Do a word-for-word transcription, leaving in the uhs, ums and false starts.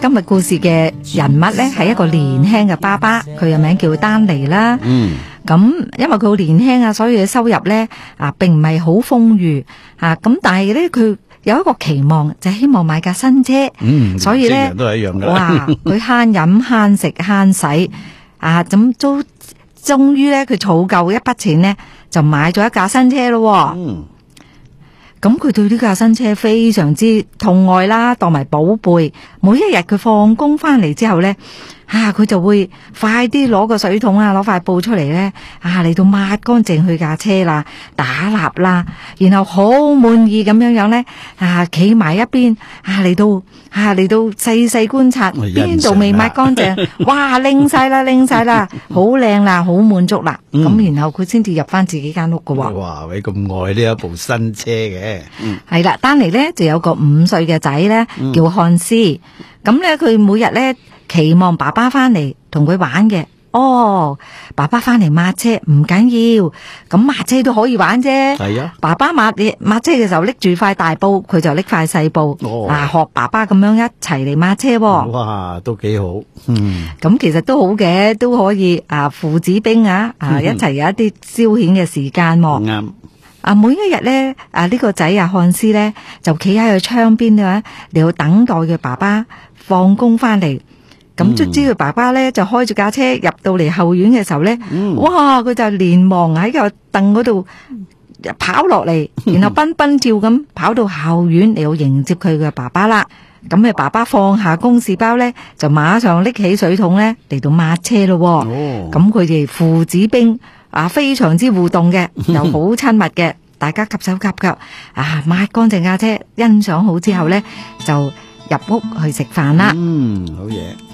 今日故事嘅人物咧係一個年輕嘅爸爸，佢嘅名叫丹尼啦。 嗯， 咁因為佢好年輕啊，所以佢收入咧啊並唔係好豐裕啊。咁但係咧佢有一個期望，就係希望買架新車。 嗯， 所以咧都係一樣噶啦。 哇，佢慳飲慳食慳使啊，咁都終於咧佢儲夠一筆錢咧，就買咗一架新車咯。 嗯。 咁佢對呢架新車非常之痛愛啦，當埋寶貝。每一日佢放工翻嚟之後咧，啊佢就會快啲攞個水桶啊，攞塊布出嚟咧，啊嚟到抹乾淨佢架車啦，打蠟啦，然後好滿意咁樣樣咧，啊企埋一邊，啊嚟到啊嚟到細細觀察邊度未抹乾淨，哇拎晒啦拎晒啦，好靚啦，好滿足啦。咁、嗯、然後佢先至入翻自己間屋噶。 哇，你咁愛呢一部新車嘅。嗯， 係啦，丹尼咧就有個五歲嘅仔咧，叫漢斯。咁咧佢每日咧期望爸爸翻嚟同佢玩嘅。哦，爸爸翻嚟抹車唔緊要，咁抹車都可以玩啫。 係啊， 爸爸抹你抹車嘅時候拎住塊大布，佢就拎塊細布。 哦， 啊，學爸爸咁樣一齊嚟抹車。 哇，都幾好。嗯， 咁其實都好嘅，都可以啊，父子兵啊，啊一齊有一啲消遣嘅時間。 啱、嗯。 啊，每一日咧，啊呢、這個仔啊漢斯咧就企喺佢窗邊咧嚟到等待佢爸爸放工翻嚟。咁卒之佢爸爸咧就開住架車入到嚟後院嘅時候咧、嗯，哇佢就連忙喺個凳嗰度跑落嚟，然後蹦蹦跳咁跑到後院嚟到迎接佢嘅爸爸啦。咁佢爸爸放下公事包咧，就馬上拎起水桶咧嚟到抹車咯。咁佢哋父子兵啊，非常之互動嘅，又好親密嘅，大家夾手夾腳啊，抹乾淨架車，欣賞好之後咧，就入屋去食飯啦。 嗯，好嘢。